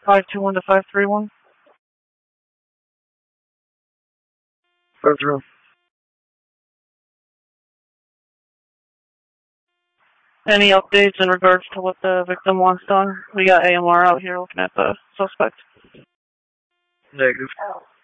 521 to 531. 5-0. Any updates in regards to what the victim wants done? We got AMR out here looking at the suspect. Negative.